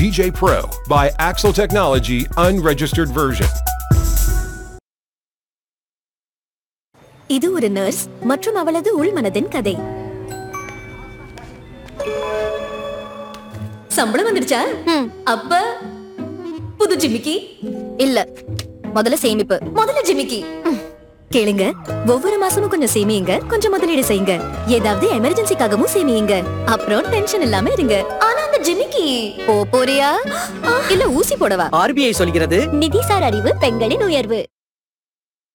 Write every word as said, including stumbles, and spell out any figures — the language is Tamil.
D J Pro by Axle Technology unregistered version. இது ஒரு நர்ஸ் மற்றும் அவளது உள்மனதின் கதை. சம்பளம் வந்துடுச்சா? அப்ப புது ஜிமிக்கி இல்ல, முதல்ல சேமிப்பு. முதல்ல ஜிமிக்கி கேளுங்க. ஒவ்வொரு மாசமும் கொஞ்சம் சேமியுங்க, கொஞ்சம் முதலீடு செய்யுங்க. ஏதாவது எமர்ஜென்சிக்காகவும் சேமியுங்க. அப்புறம் டென்ஷன் இல்லாம இருங்க. ஆனா அந்த ஜிமிக்கி போ போறியா இல்ல ஊசி போடவா? ஆர்பிஐ சொல்கிறது நிதிசார் அறிவு பெண்களின் உயர்வு.